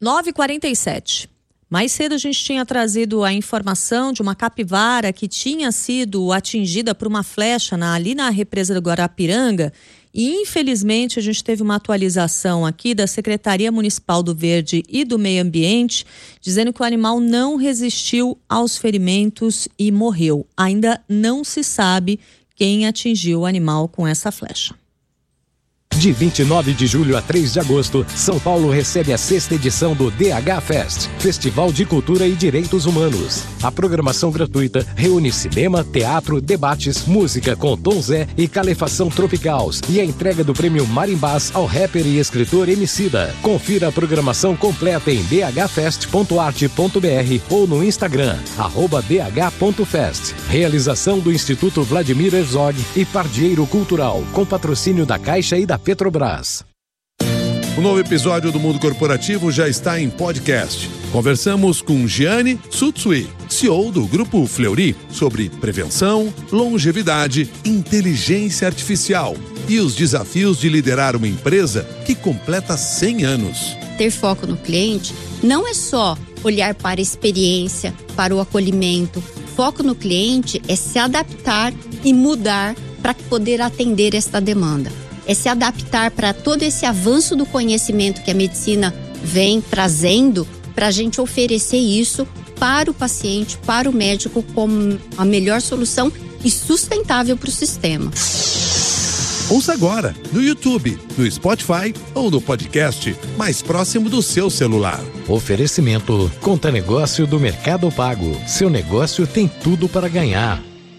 9h47. Mais cedo a gente tinha trazido a informação de uma capivara que tinha sido atingida por uma flecha ali na represa do Guarapiranga. E infelizmente a gente teve uma atualização aqui da Secretaria Municipal do Verde e do Meio Ambiente, dizendo que o animal não resistiu aos ferimentos e morreu. Ainda não se sabe quem atingiu o animal com essa flecha. De 29 de julho a 3 de agosto, São Paulo recebe a 6ª edição do DH Fest, Festival de Cultura e Direitos Humanos. A programação gratuita reúne cinema, teatro, debates, música com Tom Zé e Calefação Tropicals e a entrega do prêmio Marimbás ao rapper e escritor Emicida. Confira a programação completa em dhfest.arte.br ou no Instagram, @dh.fest. Realização do Instituto Vladimir Herzog e Pardieiro Cultural, com patrocínio da Caixa e da Petrobras. O novo episódio do Mundo Corporativo já está em podcast. Conversamos com Gianni Tsutsui, CEO do Grupo Fleury, sobre prevenção, longevidade, inteligência artificial e os desafios de liderar uma empresa que completa 100 anos. Ter foco no cliente não é só olhar para a experiência, para o acolhimento. Foco no cliente é se adaptar e mudar para poder atender esta demanda. É se adaptar para todo esse avanço do conhecimento que a medicina vem trazendo, para a gente oferecer isso para o paciente, para o médico, como a melhor solução e sustentável para o sistema. Ouça agora no YouTube, no Spotify ou no podcast mais próximo do seu celular. Oferecimento Conta Negócio do Mercado Pago. Seu negócio tem tudo para ganhar.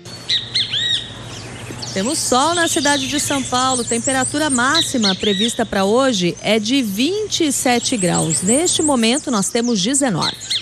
Temos sol na cidade de São Paulo. Temperatura máxima prevista para hoje é de 27 graus. Neste momento nós temos 19.